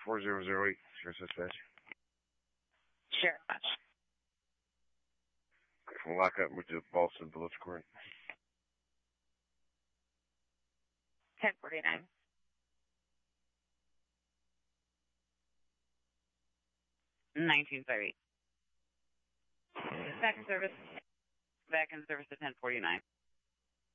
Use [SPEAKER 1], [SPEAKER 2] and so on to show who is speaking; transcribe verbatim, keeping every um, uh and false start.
[SPEAKER 1] four zero zero eight, Sheriff's Dispatch.
[SPEAKER 2] Sure.
[SPEAKER 1] From lockup, move to Boston Village Court.
[SPEAKER 2] ten forty-nine. nineteen thirty. Back in service. Back in service at ten forty-nine.